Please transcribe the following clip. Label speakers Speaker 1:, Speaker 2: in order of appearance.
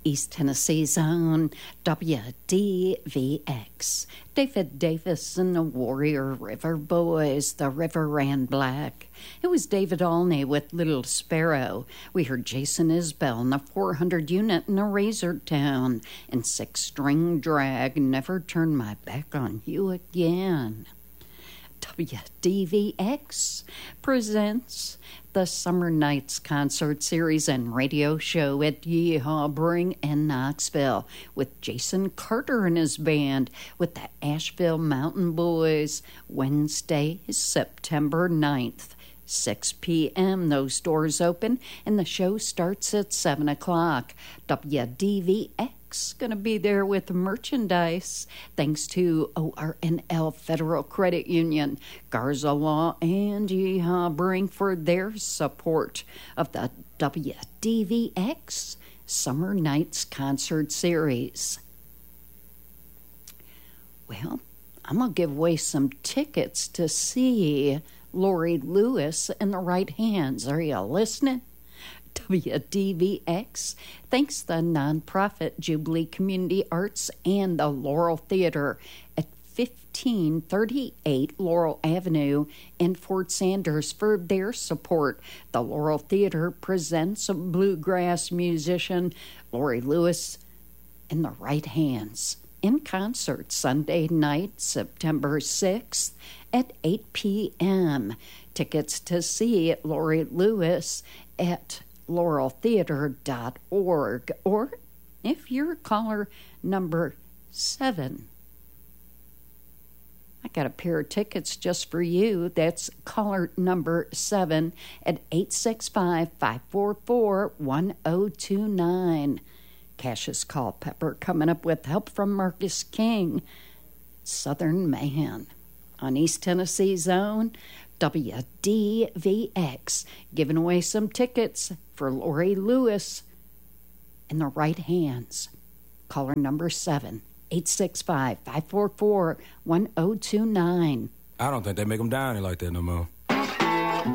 Speaker 1: East Tennessee's own WDVX. David Davis and the Warrior River Boys, the river ran black. It was David Olney with Little Sparrow. We heard Jason Isbell and the 400 unit in a Razor Town. And Six String Drag, Never Turn My Back on You Again. WDVX presents the Summer Nights concert series and radio show at Yeehaw Brewing in Knoxville with Jason Carter and his band with the Asheville Mountain Boys. Wednesday, September 9th. 6 p.m. Those doors open, and the show starts at 7 o'clock. WDVX going to be there with merchandise, thanks to ORNL Federal Credit Union, Garza Law, and Yeehaw Brewing for their support of the WDVX Summer Nights Concert Series. Well, I'm going to give away some tickets to see Lori Lewis in the Right Hands. Are you listening? WDVX thanks the nonprofit Jubilee Community Arts and the Laurel Theater at 1538 Laurel Avenue in Fort Sanders for their support. The Laurel Theater presents a bluegrass musician, Lori Lewis, in the Right Hands, in concert Sunday night, September 6th at 8 p.m. Tickets to see Lori Lewis at laureltheater.org, or if you're caller number 7, I got a pair of tickets just for you. That's caller number 7 at 865-544-1029. Cassius Culpepper coming up with help from Marcus King, Southern Man, on East Tennessee's own WDVX, giving away some tickets for Lori Lewis in the Right Hands. Caller number 7, 865-544-1029.
Speaker 2: I don't think they make them down here like that no more.